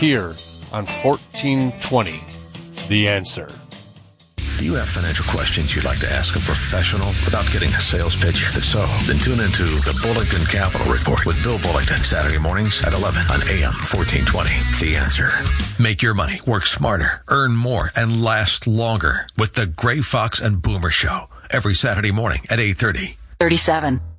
here on 1420 The Answer. Do you have financial questions you'd like to ask a professional without getting a sales pitch? If so, then tune into the Bullington Capital Report with Bill Bullington, Saturday mornings at 11 on AM 1420. The Answer. Make your money work smarter, earn more, and last longer with the Gray Fox and Boomer Show every Saturday morning at 8:30. 37.